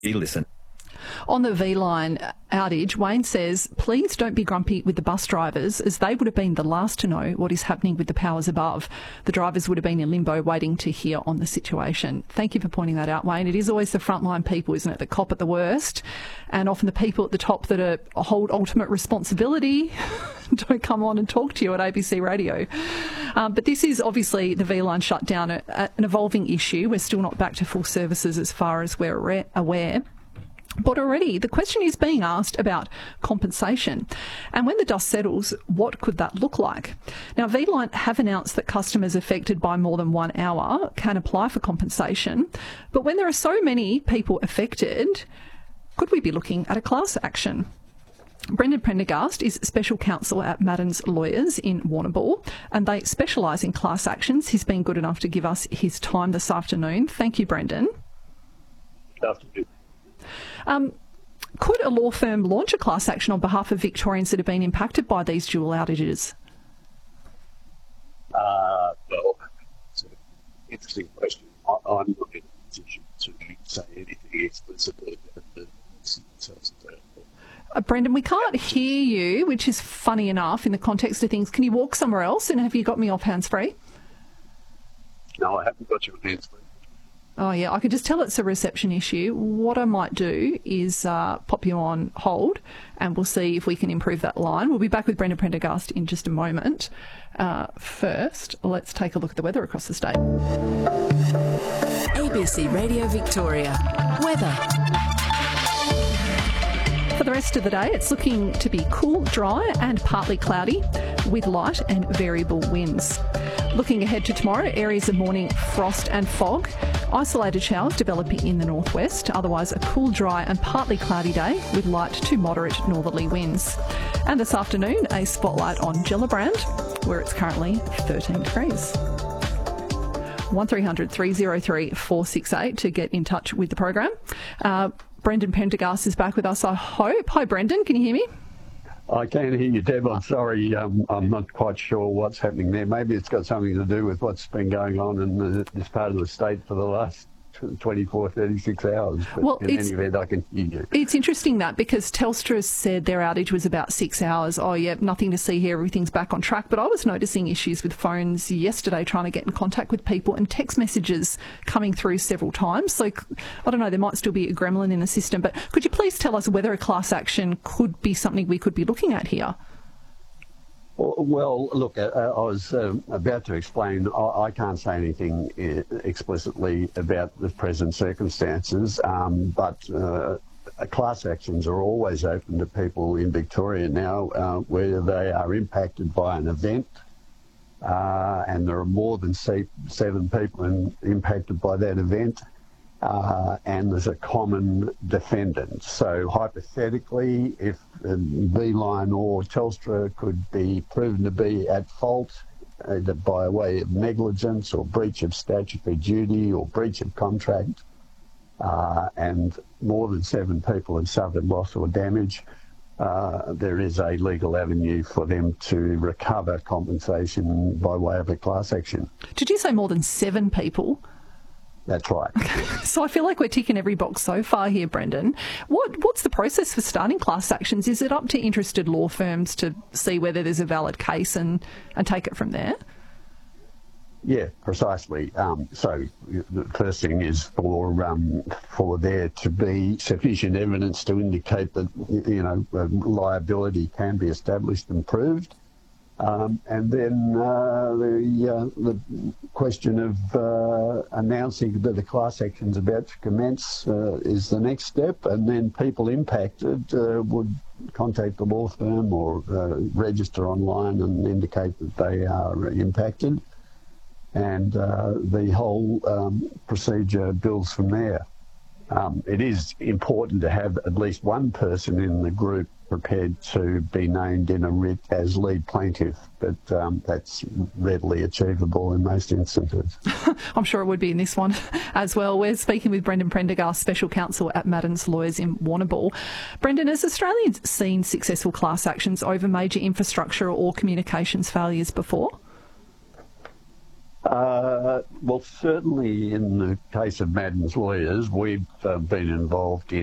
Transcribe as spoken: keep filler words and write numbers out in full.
listen. On the V-Line outage, Wayne says, please don't be grumpy with the bus drivers, as they would have been the last to know what is happening with the powers above. The drivers would have been in limbo waiting to hear on the situation. Thank you for pointing that out, Wayne. It is always the frontline people, isn't it, that cop at the worst, and often the people at the top that are, hold ultimate responsibility don't come on and talk to you at A B C Radio. Um, but this is obviously the V-Line shutdown, a, a, an evolving issue. We're still not back to full services as far as we're aware. But already the question is being asked about compensation. And when the dust settles, what could that look like? Now, V-Line have announced that customers affected by more than one hour can apply for compensation. But when there are so many people affected, could we be looking at a class action? Brendan Prendergast is Special Counsel at Madden's Lawyers in Warrnambool, and they specialise in class actions. He's been good enough to give us his time this afternoon. Thank you, Brendan. Good afternoon. Um, could a law firm launch a class action on behalf of Victorians that have been impacted by these dual outages? Uh, well, it's an interesting question. I, I'm not in a position to say anything explicitly about the details of that. Uh, Brendan, we can't hear you, which is funny enough in the context of things. Can you walk somewhere else, and have you got me off hands-free? No, I haven't got you on hands-free. Oh, yeah, I could just tell it's a reception issue. What I might do is uh, pop you on hold and we'll see if we can improve that line. We'll be back with Brendan Prendergast in just a moment. Uh, first, let's take a look at the weather across the state. A B C Radio Victoria. Weather. For the rest of the day, it's looking to be cool, dry and partly cloudy with light and variable winds. Looking ahead to tomorrow, areas of morning frost and fog. Isolated showers developing in the northwest, otherwise a cool, dry and partly cloudy day with light to moderate northerly winds. And this afternoon, a spotlight on Gellibrand, where it's currently thirteen degrees. one three hundred three oh three four six eight to get in touch with the program. Uh, Brendan Prendergast is back with us, I hope. Hi, Brendan. Can you hear me? I can hear you, Deb. I'm sorry. Um, I'm not quite sure what's happening there. Maybe it's got something to do with what's been going on in the, this part of the state for the last twenty-four, thirty-six hours. But well, in any event, I can hear you. It's interesting that because Telstra said their outage was about six hours. Oh, yeah, nothing to see here. Everything's back on track. But I was noticing issues with phones yesterday trying to get in contact with people and text messages coming through several times. So, I don't know, there might still be a gremlin in the system. But could you please tell us whether a class action could be something we could be looking at here? Well, look, uh, I was uh, about to explain. I, I can't say anything uh, explicitly about the present circumstances, um, but uh, class actions are always open to people in Victoria now, uh, where they are impacted by an event, uh, and there are more than seven people in, impacted by that event. Uh, and there's a common defendant. So hypothetically, if uh, V-Line or Telstra could be proven to be at fault, either by way of negligence or breach of statutory duty or breach of contract, uh, and more than seven people have suffered loss or damage, uh, there is a legal avenue for them to recover compensation by way of a class action. Did you say more than seven people? That's right. So I feel like we're ticking every box so far here, Brendan. What What's the process for starting class actions? Is it up to interested law firms to see whether there's a valid case and, and take it from there? Yeah, precisely. Um, so the first thing is for um, for there to be sufficient evidence to indicate that, you know, liability can be established and proved. Um, and then uh, the, uh, the question of uh, announcing that the class action is about to commence uh, is the next step, and then people impacted uh, would contact the law firm or uh, register online and indicate that they are impacted, and uh, the whole um, procedure builds from there. Um, it is important to have at least one person in the group prepared to be named in a writ as lead plaintiff, but um, that's readily achievable in most instances. I'm sure it would be in this one as well. We're speaking with Brendan Prendergast, Special Counsel at Madden's Lawyers in Warrnambool. Brendan, has Australians seen successful class actions over major infrastructure or communications failures before? Uh, well, certainly in the case of Madden's lawyers, we've uh, been involved in